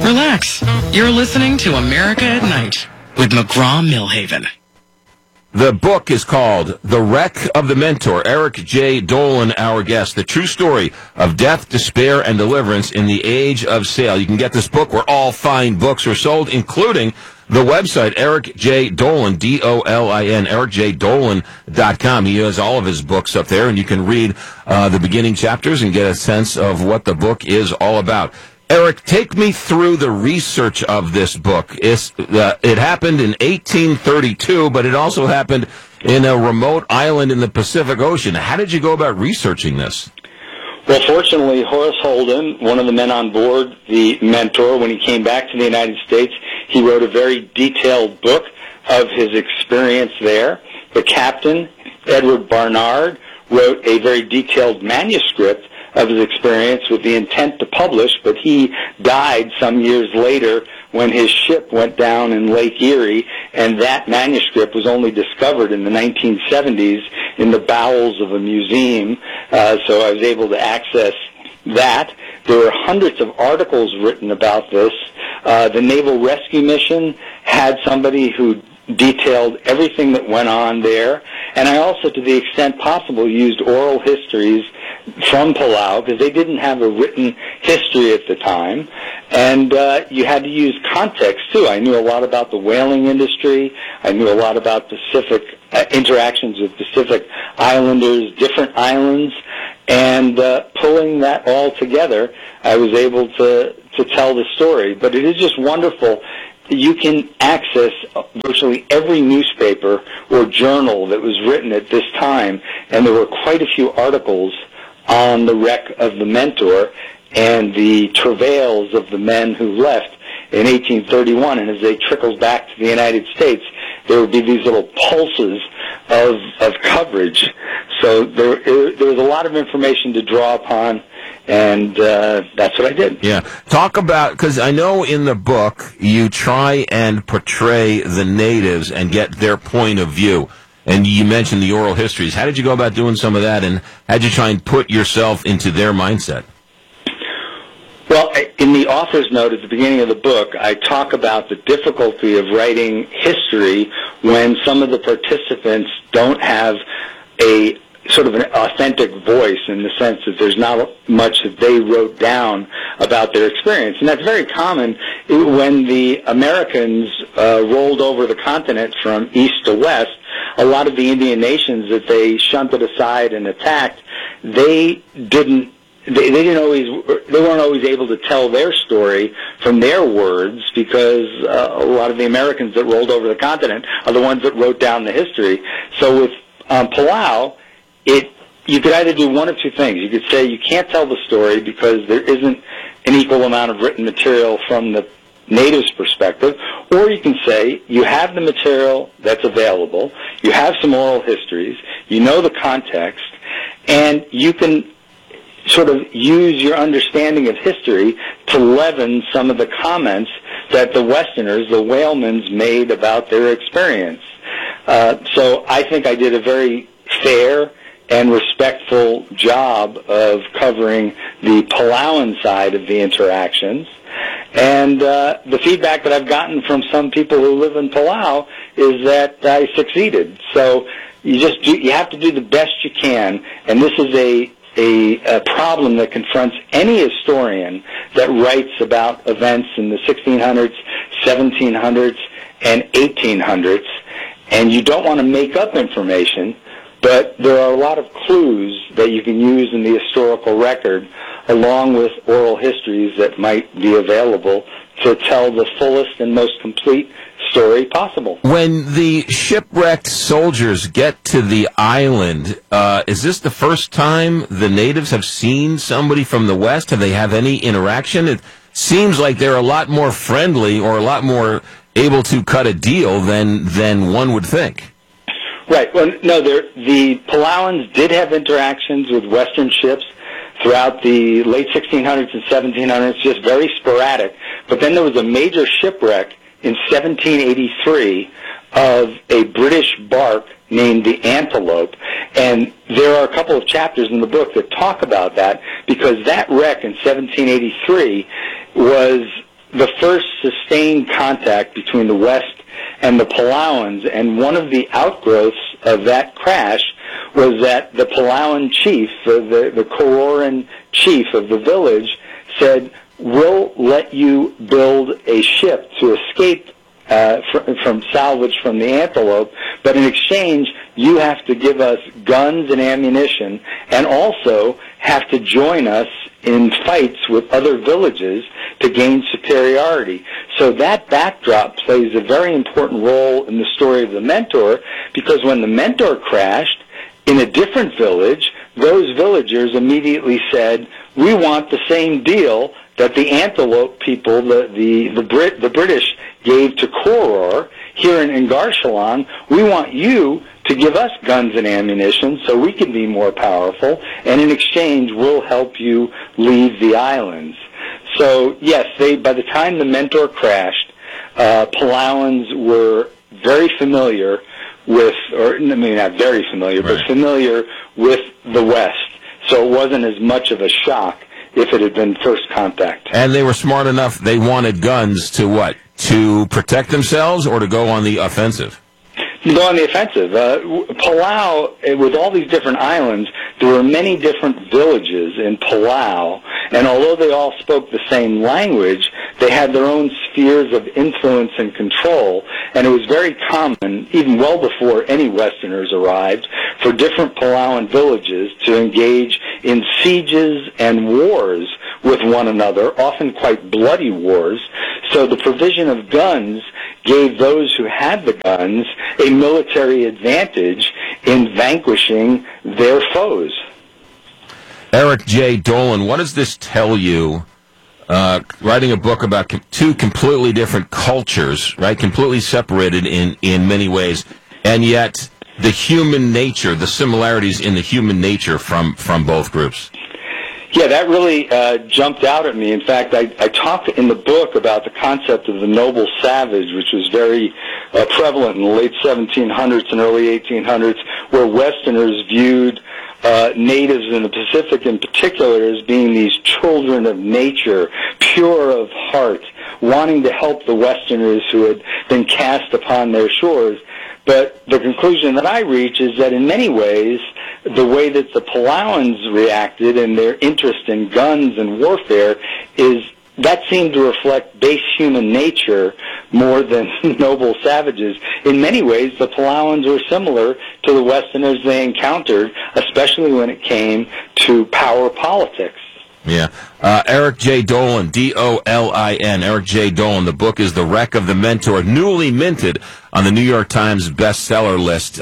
Relax. You're listening to America at Night with McGraw-Milhaven. The book is called The Wreck of the Mentor. Eric J. Dolan, our guest. The true story of death, despair, and deliverance in the age of sail. You can get this book where all fine books are sold, including the website, Eric J. Dolan, D-O-L-I-N, ericjdolan.com. He has all of his books up there, and you can read the beginning chapters and get a sense of what the book is all about. Eric, take me through the research of this book. It happened in 1832, but it also happened in a remote island in the Pacific Ocean. How did you go about researching this? Well, fortunately, Horace Holden, one of the men on board the Mentor, when he came back to the United States, he wrote a very detailed book of his experience there. The captain, Edward Barnard, wrote a very detailed manuscript of his experience with the intent to publish, but he died some years later when his ship went down in Lake Erie, and that manuscript was only discovered in the 1970s in the bowels of a museum, so I was able to access that. There were hundreds of articles written about this. The Naval Rescue Mission had somebody who detailed everything that went on there, and I also, to the extent possible, used oral histories from Palau, because they didn't have a written history at the time, and you had to use context, too. I knew a lot about the whaling industry. I knew a lot about Pacific interactions with Pacific islanders, different islands, and pulling that all together, I was able to tell the story. But it is just wonderful. You can access virtually every newspaper or journal that was written at this time, and there were quite a few articles on the wreck of the Mentor and the travails of the men who left in 1831. And as they trickled back to the United States, there would be these little pulses of coverage. So there was a lot of information to draw upon, and that's what I did. Yeah. Talk about, because I know in the book you try and portray the natives and get their point of view. And you mentioned the oral histories. How did you go about doing some of that, and how did you try and put yourself into their mindset? Well, in the author's note at the beginning of the book, I talk about the difficulty of writing history when some of the participants don't have a sort of an authentic voice, in the sense that there's not much that they wrote down about their experience. And that's very common when the Americans rolled over the continent from east to west. A lot of the Indian nations that they shunted aside and attacked, they weren't always able to tell their story from their words, because a lot of the Americans that rolled over the continent are the ones that wrote down the history. So with Palau, you could either do one of two things. You could say you can't tell the story because there isn't an equal amount of written material from the natives' perspective, or you can say you have the material that's available, you have some oral histories, you know the context, and you can sort of use your understanding of history to leaven some of the comments that the Westerners, the whalemans, made about their experience. So I think I did a very fair and respectful job of covering the Palauan side of the interactions. And the feedback that I've gotten from some people who live in Palau is that I succeeded. So you have to do the best you can, and this is a problem that confronts any historian that writes about events in the 1600s, 1700s, and 1800s. And you don't want to make up information, but there are a lot of clues that you can use in the historical record, along with oral histories that might be available to tell the fullest and most complete story possible. When the shipwrecked soldiers get to the island, is this the first time the natives have seen somebody from the West? Have they had any interaction? It seems like they're a lot more friendly, or a lot more able to cut a deal than one would think. Right. Well, no, the Palauans did have interactions with Western ships throughout the late 1600s and 1700s, just very sporadic. But then there was a major shipwreck in 1783 of a British bark named the Antelope. And there are a couple of chapters in the book that talk about that, because that wreck in 1783 was the first sustained contact between the West and the Palauans, and one of the outgrowths of that crash was that the Palauan chief, the Kororan chief of the village, said, "We'll let you build a ship to escape from salvage from the Antelope, but in exchange, you have to give us guns and ammunition, and also have to join us in fights with other villages to gain superiority." So that backdrop plays a very important role in the story of the Mentor, because when the Mentor crashed in a different village, those villagers immediately said, "We want the same deal that the Antelope people, the British, gave to Koror here in Garshalan. We want you to give us guns and ammunition so we can be more powerful, and in exchange we'll help you leave the islands." So yes, by the time the Mentor crashed, Palauans were very familiar with, or I mean not very familiar, right, but familiar with the West. So it wasn't as much of a shock if it had been first contact. And they were smart enough, they wanted guns to what? To protect themselves or to go on the offensive? To go on the offensive. Palau, with all these different islands, there were many different villages in Palau, and although they all spoke the same language, they had their own spheres of influence and control, and it was very common, even well before any Westerners arrived, for different Palauan villages to engage in sieges and wars with one another, often quite bloody wars. So the provision of guns gave those who had the guns a military advantage in vanquishing their foes. Eric J. Dolin, what does this tell you, writing a book about two completely different cultures, right, completely separated in many ways, and yet the human nature, the similarities in the human nature from both groups? Yeah, that really jumped out at me. In fact, I talked in the book about the concept of the noble savage, which was very prevalent in the late 1700s and early 1800s, where Westerners viewed natives in the Pacific in particular as being these children of nature, pure of heart, wanting to help the Westerners who had been cast upon their shores. But the conclusion that I reach is that in many ways, the way that the Palauans reacted and their interest in guns and warfare is that seemed to reflect base human nature more than noble savages. In many ways, the Palauans were similar to the Westerners they encountered, especially when it came to power politics. Yeah. Eric J. Dolin, D-O-L-I-N, Eric J. Dolin. The book is The Wreck of the Mentor, newly minted on the New York Times bestseller list.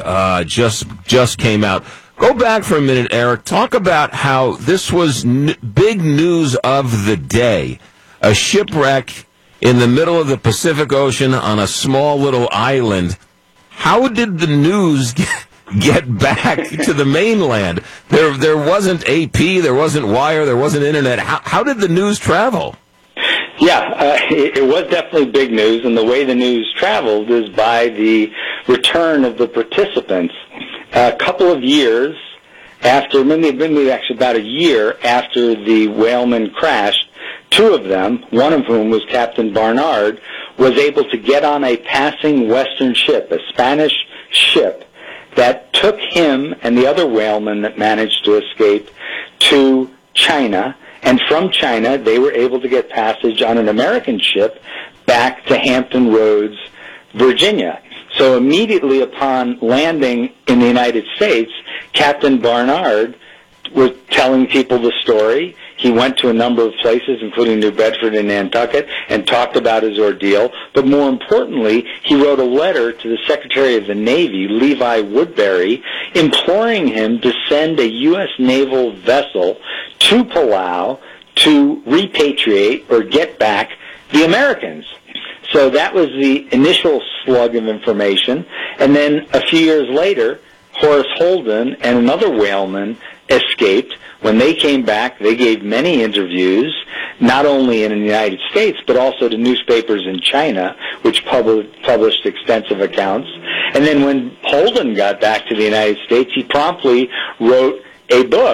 Just came out. Go back for a minute, Eric. Talk about how this was big news of the day. A shipwreck in the middle of the Pacific Ocean on a small little island. How did the news get back to the mainland? There wasn't AP, there wasn't wire, there wasn't internet. How did the news travel? Yeah, it was definitely big news, and the way the news traveled is by the return of the participants. A couple of years after, maybe actually about a year after the whaleman crashed, two of them, one of whom was Captain Barnard, was able to get on a passing Western ship, a Spanish ship, that took him and the other whaleman that managed to escape to China, and from China they were able to get passage on an American ship back to Hampton Roads, Virginia. So immediately upon landing in the United States, Captain Barnard was telling people the story. He went to a number of places, including New Bedford and Nantucket, and talked about his ordeal. But more importantly, he wrote a letter to the Secretary of the Navy, Levi Woodbury, imploring him to send a U.S. naval vessel to Palau to repatriate or get back the Americans. So that was the initial slug of information. And then a few years later, Horace Holden and another whaleman escaped. When they came back, they gave many interviews, not only in the United States, but also to newspapers in China, which published extensive accounts. And then when Holden got back to the United States, he promptly wrote a book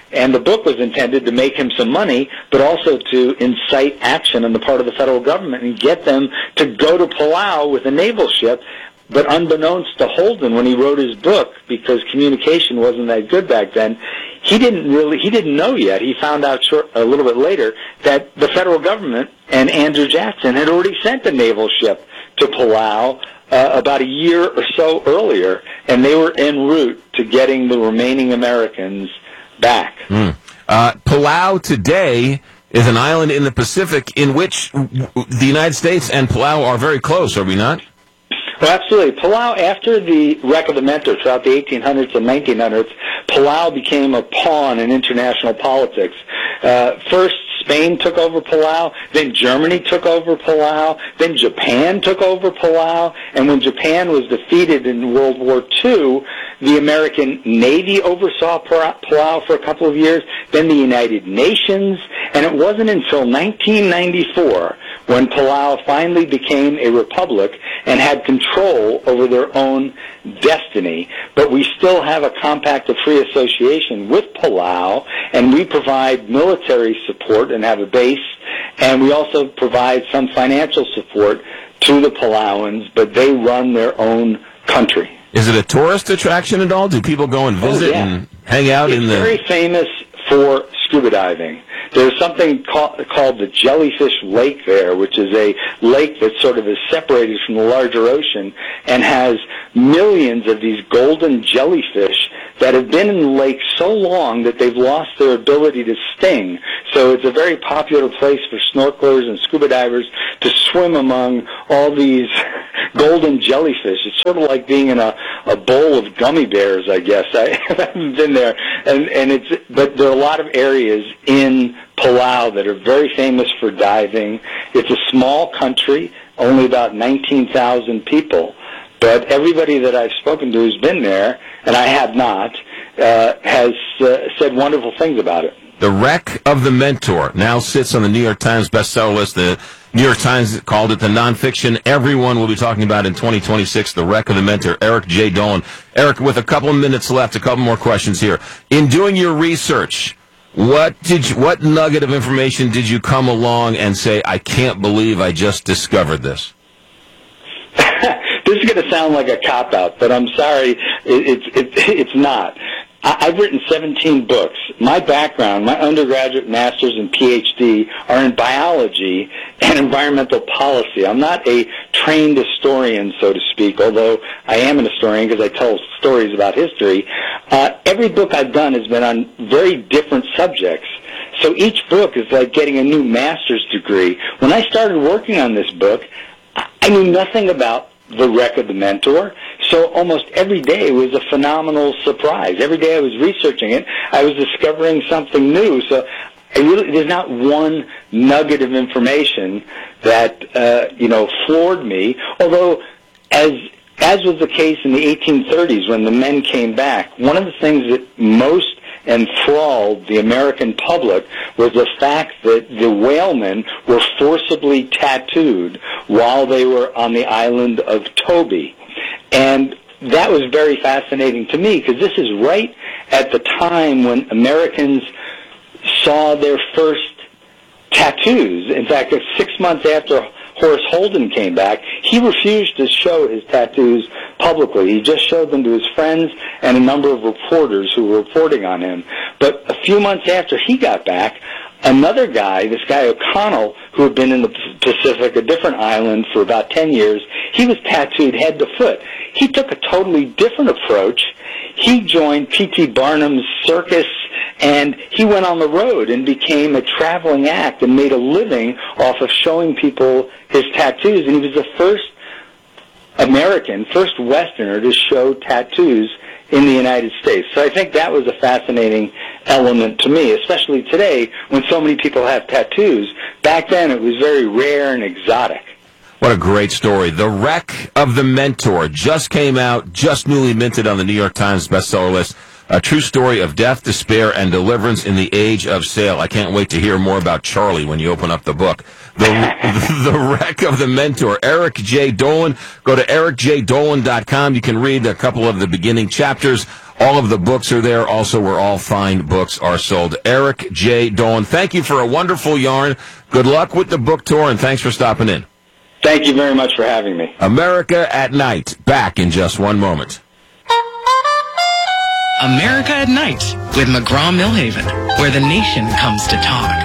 And the book was intended to make him some money, but also to incite action on the part of the federal government and get them to go to Palau with a naval ship. But unbeknownst to Holden, when he wrote his book, because communication wasn't that good back then, he didn't know yet. He found out a little bit later that the federal government and Andrew Jackson had already sent a naval ship to Palau about a year or so earlier, and they were en route to getting the remaining Americans back. Palau today is an island in the Pacific in which the United States and Palau are very close, are we not? Well, absolutely. Palau, after the wreck of the Mentor throughout the 1800s and 1900s, Palau became a pawn in international politics. First, Spain took over Palau, then Germany took over Palau, then Japan took over Palau, and when Japan was defeated in World War II, the American Navy oversaw Palau for a couple of years, then the United Nations, and it wasn't until 1994 when Palau finally became a republic and had control over their own destiny. But we still have a compact of free association with Palau, and we provide military support and have a base, and we also provide some financial support to the Palauans, but they run their own country. Is it a tourist attraction at all? Do people go and visit and hang out in the... It's very famous for scuba diving. There's something called the Jellyfish Lake there, which is a lake that sort of is separated from the larger ocean and has millions of these golden jellyfish that have been in the lake so long that they've lost their ability to sting. So it's a very popular place for snorkelers and scuba divers to swim among all these golden jellyfish. It's sort of like being in a bowl of gummy bears, I guess. I haven't been there, but there are a lot of areas in Palau that are very famous for diving. It's a small country, only about 19,000 people, but everybody that I've spoken to who's been there, and I have not, has said wonderful things about it. The Wreck of the Mentor now sits on the New York Times bestseller list. The New York Times called it the nonfiction everyone will be talking about in 2026, The Wreck of the Mentor, Eric J. Dolin. Eric, with a couple of minutes left, a couple more questions here. In doing your research, what nugget of information did you come along and say, I can't believe I just discovered this? This is going to sound like a cop-out, but I'm sorry, it's not. I've written 17 books. My background, my undergraduate, master's, and PhD are in biology and environmental policy. I'm not a trained historian, so to speak, although I am an historian because I tell stories about history. Every book I've done has been on very different subjects. So each book is like getting a new master's degree. When I started working on this book, I knew nothing about The Wreck of the Mentor, so almost every day was a phenomenal surprise. Every day I was researching it, I was discovering something new. So there's not one nugget of information that floored me. Although, as was the case in the 1830s when the men came back, one of the things that most enthralled the American public was the fact that the whalemen were forcibly tattooed while they were on the island of Toby. And that was very fascinating to me because this is right at the time when Americans saw their first tattoos. In fact, 6 months after Horace Holden came back, he refused to show his tattoos publicly. He just showed them to his friends and a number of reporters who were reporting on him. But a few months after he got back, another guy, this guy O'Connell, who had been in the Pacific, a different island, for about 10 years, he was tattooed head to foot. He took a totally different approach. He joined P.T. Barnum's circus, and he went on the road and became a traveling act and made a living off of showing people his tattoos. And he was the first American, first Westerner to show tattoos in the United States. So I think that was a fascinating element to me, especially today when so many people have tattoos. Back then it was very rare and exotic. What a great story. The Wreck of the Mentor just came out, just newly minted on the New York Times bestseller list. A true story of death, despair, and deliverance in the age of sail. I can't wait to hear more about Charlie when you open up the book. The Wreck of the Mentor. Eric J. Dolin. Go to ericjdolin.com. You can read a couple of the beginning chapters. All of the books are there, also where all fine books are sold. Eric J. Dolan, thank you for a wonderful yarn. Good luck with the book tour, and thanks for stopping in. Thank you very much for having me. America at Night, back in just one moment. America at Night with McGraw-Millhaven, where the nation comes to talk.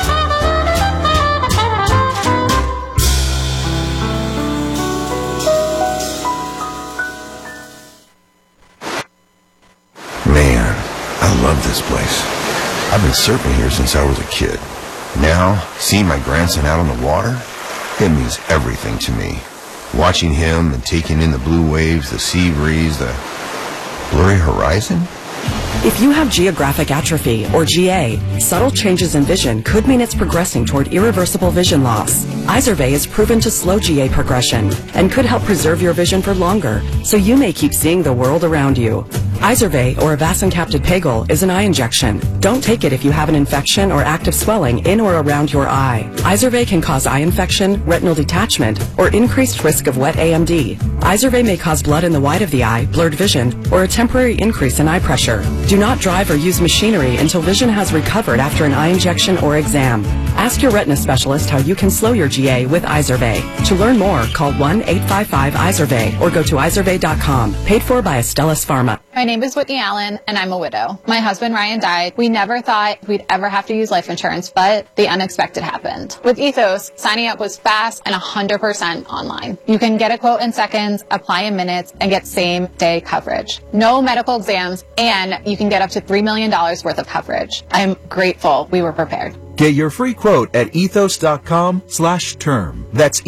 Man, I love this place. I've been surfing here since I was a kid. Now, seeing my grandson out on the water, it means everything to me. Watching him and taking in the blue waves, the sea breeze, the blurry horizon. If you have geographic atrophy, or GA, subtle changes in vision could mean it's progressing toward irreversible vision loss. Izervay is proven to slow GA progression and could help preserve your vision for longer, so you may keep seeing the world around you. Izervay, or avacincaptad pegol, is an eye injection. Don't take it if you have an infection or active swelling in or around your eye. Izervay can cause eye infection, retinal detachment, or increased risk of wet AMD. Izervay may cause blood in the white of the eye, blurred vision, or a temporary increase in eye pressure. Do not drive or use machinery until vision has recovered after an eye injection or exam. Ask your retina specialist how you can slow your GA with Izervay. To learn more, call 1-855-IZERVAY or go to izervay.com. Paid for by Astellas Pharma. My name is Whitney Allen, and I'm a widow. My husband, Ryan, died. We never thought we'd ever have to use life insurance, but the unexpected happened. With Ethos, signing up was fast and 100% online. You can get a quote in seconds, apply in minutes, and get same-day coverage. No medical exams, and you can get up to $3 million worth of coverage. I'm grateful we were prepared. Get your free quote at ethos.com/term. That's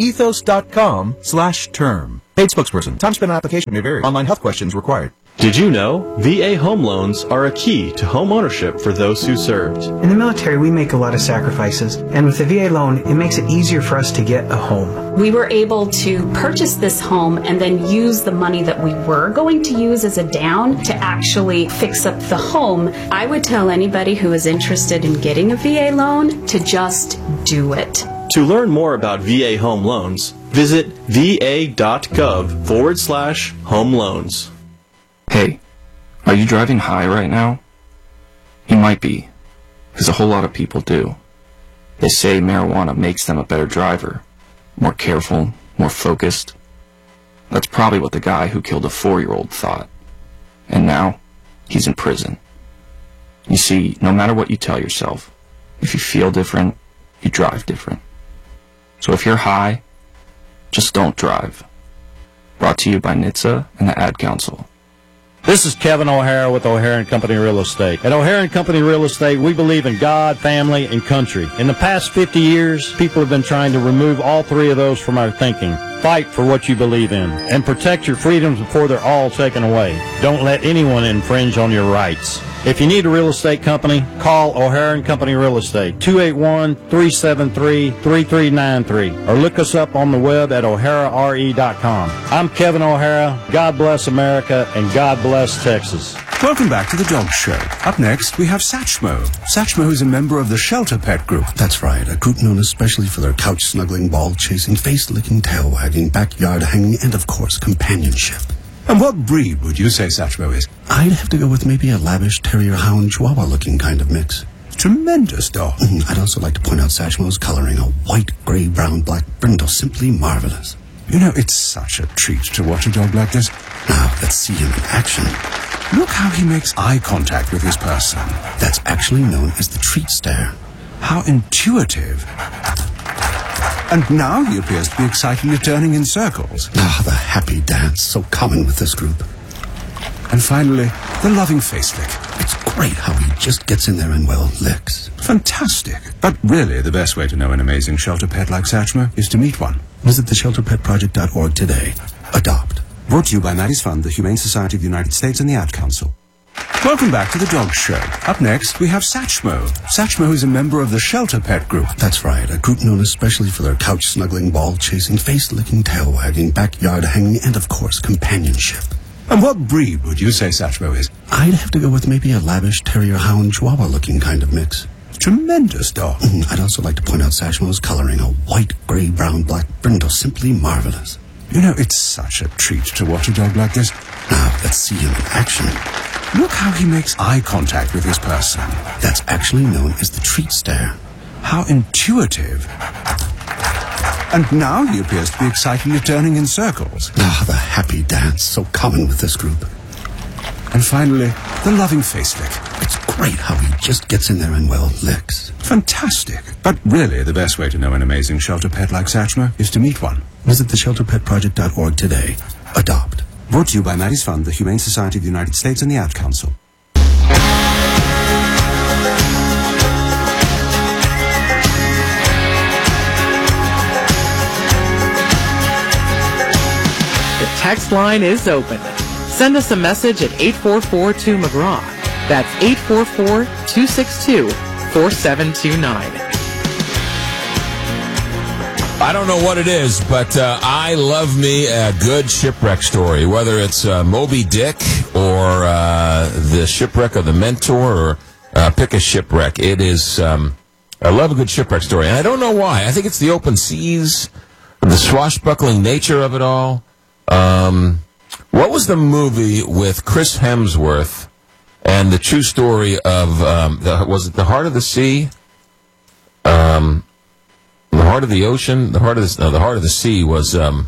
ethos.com/term. Paid spokesperson. Time spent on application may vary. Online health questions required. Did you know VA home loans are a key to home ownership for those who served? In the military, we make a lot of sacrifices, and with the VA loan, it makes it easier for us to get a home. We were able to purchase this home and then use the money that we were going to use as a down to actually fix up the home. I would tell anybody who is interested in getting a VA loan to just do it. To learn more about VA home loans, visit va.gov/home loans. Hey, are you driving high right now? You might be, because a whole lot of people do. They say marijuana makes them a better driver, more careful, more focused. That's probably what the guy who killed a 4-year-old thought. And now, he's in prison. You see, no matter what you tell yourself, if you feel different, you drive different. So if you're high, just don't drive. Brought to you by NHTSA and the Ad Council. This is Kevin O'Hara with O'Hara & Company Real Estate. At O'Hara & Company Real Estate, we believe in God, family, and country. In the past 50 years, people have been trying to remove all three of those from our thinking. Fight for what you believe in, and protect your freedoms before they're all taken away. Don't let anyone infringe on your rights. If you need a real estate company, call O'Hara & Company Real Estate, 281-373-3393, or look us up on the web at oharare.com. I'm Kevin O'Hara. God bless America, and God bless Texas. Welcome back to the Dog Show. Up next, we have Satchmo. Satchmo is a member of the Shelter Pet Group. That's right, a group known especially for their couch-snuggling, ball-chasing, face-licking, tail-wagging, backyard-hanging, and, of course, companionship. And what breed would you say Satchmo is? I'd have to go with maybe a lavish terrier hound chihuahua looking kind of mix. Tremendous dog. I'd also like to point out Satchmo's coloring, a white, gray, brown, black brindle, simply marvelous. You know, it's such a treat to watch a dog like this. Now, let's see him in action. Look how he makes eye contact with his person. That's actually known as the treat stare. How intuitive. And now he appears to be excitedly turning in circles. Ah, the happy dance, so common with this group. And finally, the loving face lick. It's great how he just gets in there and, well, licks. Fantastic. But really, the best way to know an amazing shelter pet like Satchmo is to meet one. Visit theshelterpetproject.org today. Adopt. Brought to you by Maddie's Fund, the Humane Society of the United States, and the Ad Council. Welcome back to the Dog Show. Up next, we have Satchmo. Satchmo is a member of the Shelter Pet Group. That's right, a group known especially for their couch-snuggling, ball-chasing, face-licking, tail-wagging, backyard-hanging, and, of course, companionship. And what breed would you say Satchmo is? I'd have to go with maybe a lavish terrier hound chihuahua looking kind of mix. Tremendous dog. I'd also like to point out Satchmo's coloring, a white, gray, brown, black brindle, simply marvelous. You know, it's such a treat to watch a dog like this. Now, let's see him in action. Look how he makes eye contact with his person. That's actually known as the treat stare. How intuitive. And now he appears to be excitedly turning in circles. Ah, the happy dance, so common with this group. And finally, the loving face lick. It's great how he just gets in there and, well, licks. Fantastic. But really, the best way to know an amazing shelter pet like Satchmo is to meet one. Visit theshelterpetproject.org today. Adopt. Brought to you by Maddie's Fund, the Humane Society of the United States, and the Ad Council. The text line is open. Send us a message at 8442-McGraw. That's 844-262-4729. I don't know what it is, but I love me a good shipwreck story, whether it's Moby Dick or the shipwreck of the Mentor, or pick a shipwreck. It is, I love a good shipwreck story, and I don't know why. I think it's the open seas, the swashbuckling nature of it all. What was the movie with Chris Hemsworth and the true story of, was it The Heart of the Sea? The Heart of the Ocean? The Heart of the Sea was, the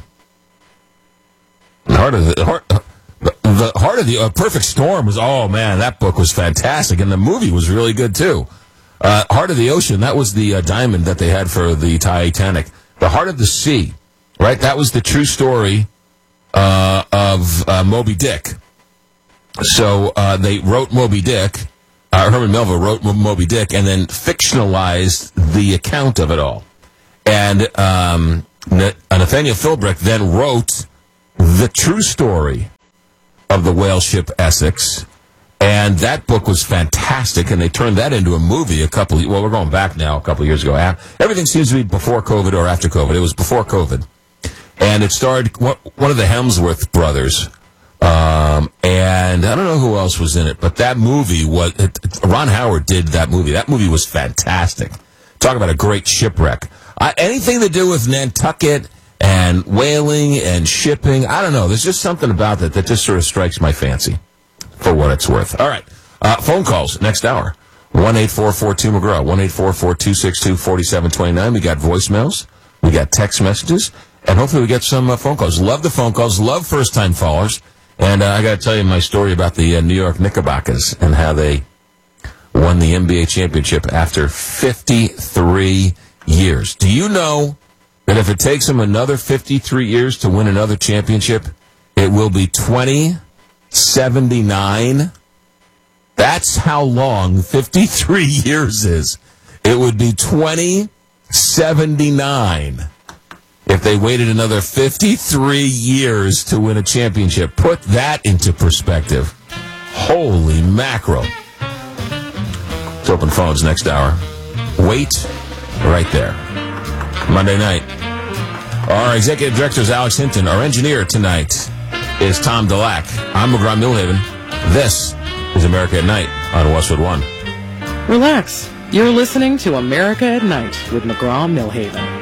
Heart of the Perfect Storm was, oh man, that book was fantastic, and the movie was really good too. Heart of the Ocean, that was the diamond that they had for the Titanic. The Heart of the Sea, right? That was the true story of Moby Dick. So they wrote Moby Dick. Herman Melville wrote Moby Dick and then fictionalized the account of it all. And Nathaniel Philbrick then wrote the true story of the whale ship Essex. And that book was fantastic, and they turned that into a movie we're going back now, a couple of years ago. Everything seems to be before COVID or after COVID. It was before COVID. And it starred one of the Hemsworth brothers. And I don't know who else was in it, but that movie Ron Howard did that movie. That movie was fantastic. Talk about a great shipwreck. Anything to do with Nantucket and whaling and shipping, I don't know. There's just something about that just sort of strikes my fancy, for what it's worth. All right. Phone calls next hour. 1-844-2-McGraw, 1-844-262-4729. We got voicemails. We got text messages. And hopefully we get some phone calls. Love the phone calls. Love first-time callers. And I got to tell you my story about the New York Knickerbockers and how they won the NBA championship after 53 years. Do you know that if it takes them another 53 years to win another championship, it will be 2079? That's how long 53 years is. It would be 2079 if they waited another 53 years to win a championship. Put that into perspective. Holy mackerel. Let's open phones next hour. Wait right there. Monday night. Our executive director is Alex Hinton. Our engineer tonight is Tom Delac. I'm McGraw Millhaven. This is America at Night on Westwood One. Relax. You're listening to America at Night with McGraw Millhaven.